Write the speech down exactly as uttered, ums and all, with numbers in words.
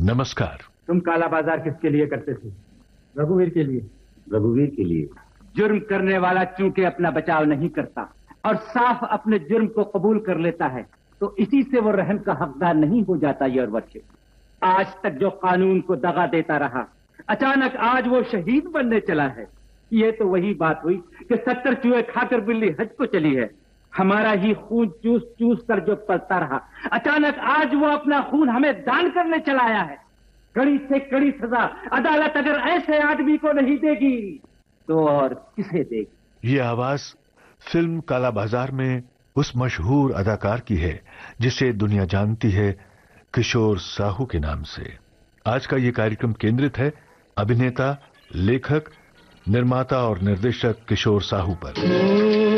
नमस्कार। तुम काला बाजार किसके लिए करते थे? रघुवीर के लिए। रघुवीर के लिए। जुर्म करने वाला चूंकि अपना बचाव नहीं करता और साफ अपने जुर्म को कबूल कर लेता है, तो इसी से वो रहम का हकदार नहीं हो जाता। ये और वर्षे आज तक जो कानून को दगा देता रहा, अचानक आज वो शहीद बनने चला है। ये तो वही बात हुई कि सत्तर चूहे खाकर बिल्ली हज को चली है। हमारा ही खून चूस चूस कर जो पलता रहा, अचानक आज वो अपना खून हमें दान करने चला आया है। कड़ी से कड़ी सजा अदालत अगर ऐसे आदमी को नहीं देगी तो और किसे देगी? ये आवाज फिल्म काला बाजार में उस मशहूर अदाकार की है जिसे दुनिया जानती है किशोर साहू के नाम से। आज का ये कार्यक्रम केंद्रित है अभिनेता, लेखक, निर्माता और निर्देशक किशोर साहू पर।